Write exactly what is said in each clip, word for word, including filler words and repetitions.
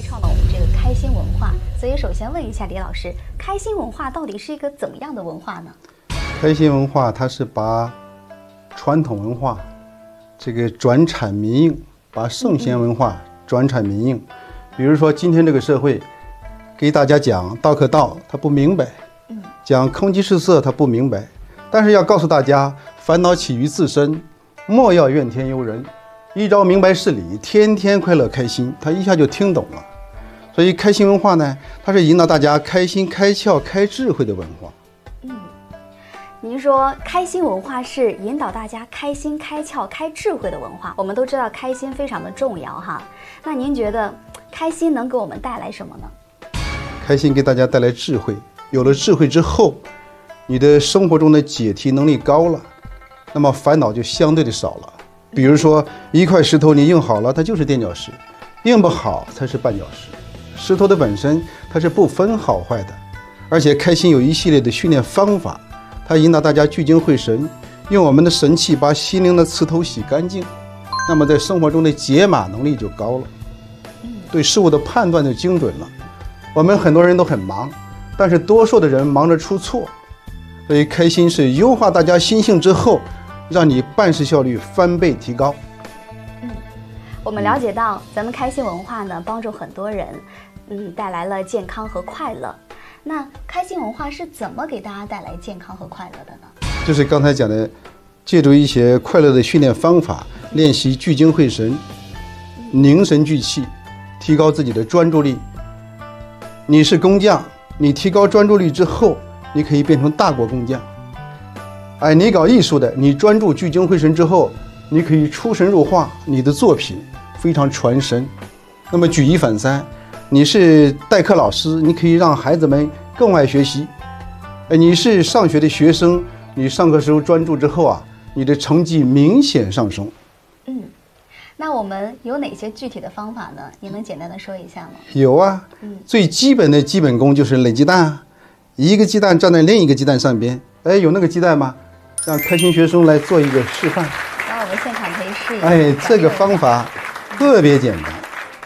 创了我们这个开心文化，所以首先问一下李老师，开心文化到底是一个怎么样的文化呢？ 开心文化它是把传统文化这个转产民营，把圣贤文化转产民营。比如说今天这个社会给大家讲道可道，他不明白；讲空即是色，他不明白。但是要告诉大家，烦恼起于自身，莫要怨天尤人。一朝明白事理，天天快乐开心，他一下就听懂了。所以开心文化呢，它是引导大家开心、开窍、开智慧的文化。 嗯，您说开心文化是引导大家开心、开窍、开智慧的文化。我们都知道开心非常的重要哈，那您觉得开心能给我们带来什么呢？ 开心给大家带来智慧，有了智慧之后，你的生活中的解题能力高了，那么烦恼就相对的少了。比如说一块石头你硬好了，它就是垫脚石；硬不好才是绊脚石。石头的本身它是不分好坏的，而且开心有一系列的训练方法，它引导大家聚精会神，用我们的神气把心灵的刺头洗干净，那么在生活中的解码能力就高了，对事物的判断就精准了。我们很多人都很忙，但是多数的人忙着出错，所以开心是优化大家心性之后，让你办事效率翻倍提高。 嗯，我们了解到咱们开心文化呢，帮助很多人，嗯，带来了健康和快乐。那开心文化是怎么给大家带来健康和快乐的呢？ 就是刚才讲的，借助一些快乐的训练方法，练习聚精会神、凝神聚气，提高自己的专注力。你是工匠，你提高专注力之后，你可以变成大国工匠。哎，你搞艺术的，你专注聚精会神之后，你可以出神入化，你的作品非常传神。那么举一反三，你是代课老师，你可以让孩子们更爱学习。哎，你是上学的学生，你上课时候专注之后啊，你的成绩明显上升。 嗯，那我们有哪些具体的方法呢？你能简单的说一下吗？ 有啊，嗯，最基本的基本功就是垒鸡蛋啊，一个鸡蛋站在另一个鸡蛋上边。哎，有那个鸡蛋吗？让开心学生来做一个示范。 那我们现场可以试一下。 哎，这个方法特别简单，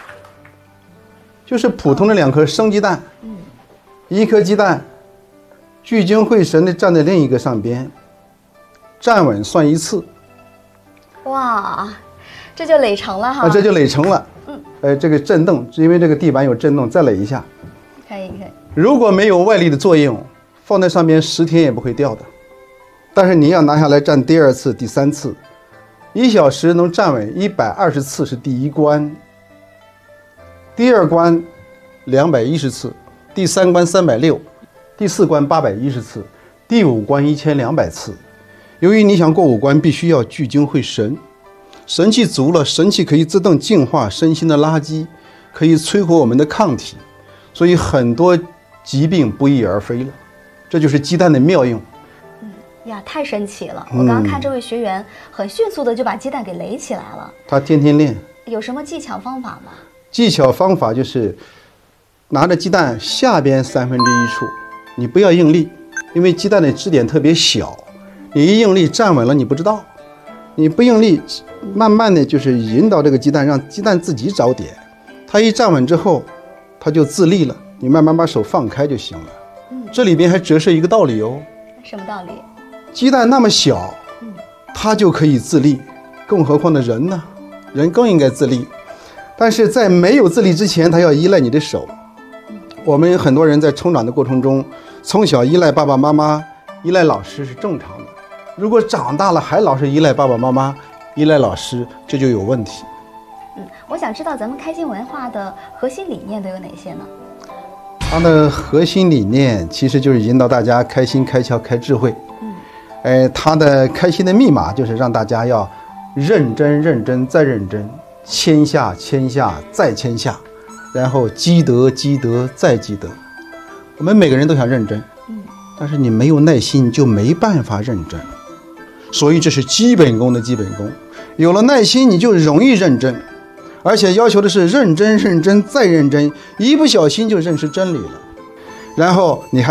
就是普通的两颗生鸡蛋，嗯，一颗鸡蛋聚精会神的站在另一个上边，站稳算一次。 哇，这就垒成了哈。 啊，这就垒成了。嗯，哎，这个震动，因为这个地板有震动，再垒一下。 可以可以。如果没有外力的作用，放在上边十天也不会掉的。但是你要拿下来站第二次、第三次，一小时能站稳一百二十次是第一关，第二关两百一十次，第三关三百六，第四关八百一十次，第五关一千两百次。由于你想过五关，必须要聚精会神，神气足了，神气可以自动净化身心的垃圾，可以摧毁我们的抗体，所以很多疾病不翼而飞了。这就是鸡蛋的妙用。 呀，太神奇了！我刚刚看这位学员很迅速的就把鸡蛋给垒起来了。 他天天练。 有什么技巧方法吗？ 技巧方法就是拿着鸡蛋下边三分之一处，你不要用力，因为鸡蛋的支点特别小，你一用力站稳了你不知道，你不用力，慢慢的就是引导这个鸡蛋，让鸡蛋自己找点，它一站稳之后，它就自立了，你慢慢把手放开就行了。嗯，这里边还折射一个道理哦。 什么道理？ 鸡蛋那么小，它就可以自立，更何况的人呢？人更应该自立。但是在没有自立之前，它要依赖你的手。我们很多人在成长的过程中，从小依赖爸爸妈妈、依赖老师是正常的。如果长大了还老是依赖爸爸妈妈、依赖老师，这就有问题。 嗯，我想知道咱们开心文化的核心理念都有哪些呢？ 它的核心理念其实就是引导大家开心、开窍、开智慧。哎，他的开心的密码就是让大家要认真、认真再认真，谦下、谦下再谦下，然后积德、积德再积德。我们每个人都想认真，但是你没有耐心，你就没办法认真。所以这是基本功的基本功。有了耐心，你就容易认真，而且要求的是认真、认真再认真，一不小心就认识真理了。然后你还